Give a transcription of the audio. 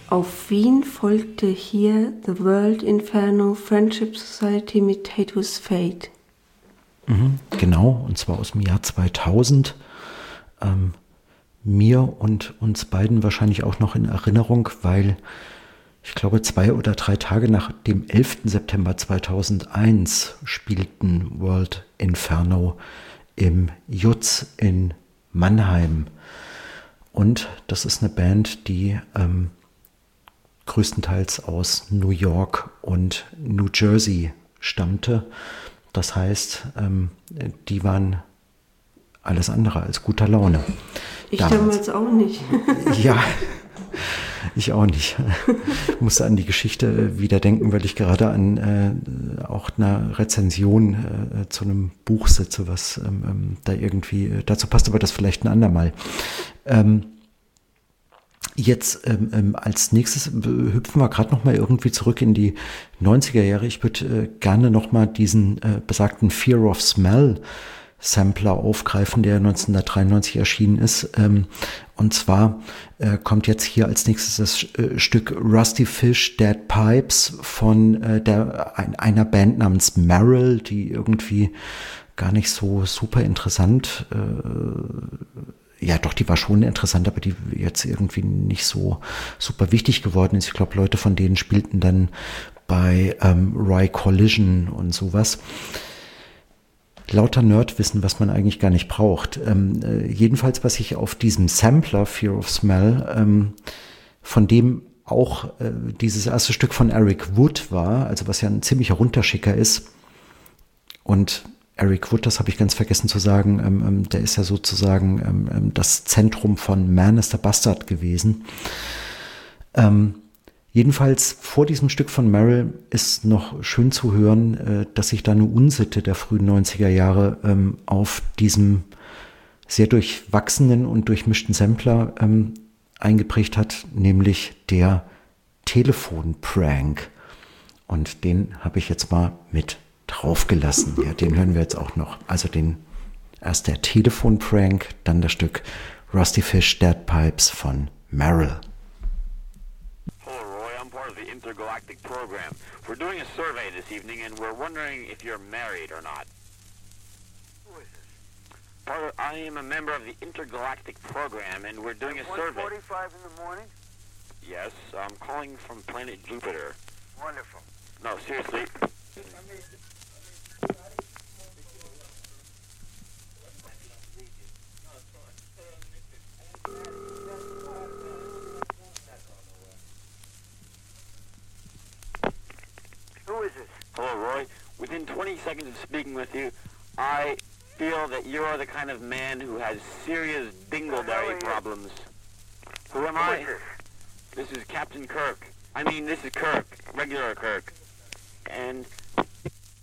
Auf Wien folgte hier The World Inferno Friendship Society mit Tato's Fate. Genau, und zwar aus dem Jahr 2000. Mir und uns beiden wahrscheinlich auch noch in Erinnerung, weil ich glaube 2 oder 3 Tage nach dem 11. September 2001 spielten World Inferno im Jutz in Mannheim. Und das ist eine Band, die größtenteils aus New York und New Jersey stammte. Das heißt, die waren alles andere als guter Laune. Ich damals auch nicht. Ja, ich auch nicht. Ich musste an die Geschichte wieder denken, weil ich gerade an auch einer Rezension zu einem Buch sitze, was da irgendwie dazu passt, aber das vielleicht ein andermal. Jetzt als nächstes hüpfen wir gerade noch mal irgendwie zurück in die 90er Jahre. Ich würde gerne noch mal diesen besagten Fear of Smell Sampler aufgreifen, der 1993 erschienen ist. Und zwar kommt jetzt hier als nächstes das Stück Rusty Fish Dead Pipes von einer Band namens Merrill, die irgendwie gar nicht so super interessant, ja doch, die war schon interessant, aber die jetzt irgendwie nicht so super wichtig geworden ist. Ich glaube, Leute von denen spielten dann bei Roy Collision und sowas. Lauter Nerdwissen, was man eigentlich gar nicht braucht. Jedenfalls, was ich auf diesem Sampler Fear of Smell, von dem auch dieses erste Stück von Eric Wood war, also was ja ein ziemlicher Runterschicker ist. Und Eric Wood, das habe ich ganz vergessen zu sagen, der ist ja sozusagen das Zentrum von Man is the Bastard gewesen. Jedenfalls vor diesem Stück von Merrill ist noch schön zu hören, dass sich da eine Unsitte der frühen 90er Jahre auf diesem sehr durchwachsenen und durchmischten Sampler eingeprägt hat, nämlich der Telefonprank. Und den habe ich jetzt mal mit draufgelassen. Ja, den hören wir jetzt auch noch. Also erst der Telefonprank, dann das Stück Rusty Fish Dead Pipes von Merrill. Intergalactic program. We're doing a survey this evening and we're wondering if you're married or not. Who is this? I am a member of the Intergalactic program and we're doing a survey. 1:45 in the morning? Yes, I'm calling from planet Jupiter. Wonderful. No, seriously. Who is this? Hello, Roy. Within 20 seconds of speaking with you, I feel that you're the kind of man who has serious dingleberry problems. Who am I? Who is this? This is Captain Kirk. I mean, this is Kirk. Regular Kirk. And